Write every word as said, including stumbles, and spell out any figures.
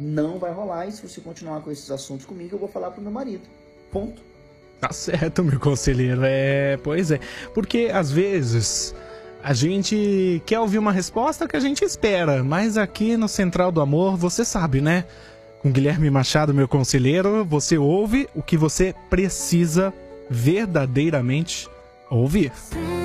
Não vai rolar, e se você continuar com esses assuntos comigo, eu vou falar pro meu marido. Ponto. Tá certo, meu conselheiro. É, pois é. Porque às vezes a gente quer ouvir uma resposta que a gente espera, mas aqui no Central do Amor, você sabe, né? Com Guilherme Machado, meu conselheiro, você ouve o que você precisa verdadeiramente ouvir.